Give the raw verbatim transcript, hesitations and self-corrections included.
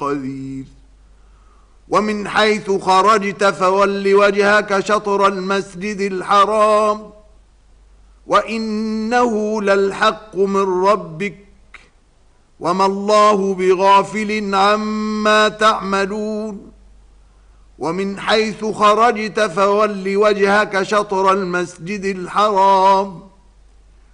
قدير ومن حيث خرجت فول وجهك شطر المسجد الحرام وإنه للحق من ربك وما الله بغافل عما تعملون ومن حيث خرجت فول وجهك شطر المسجد الحرام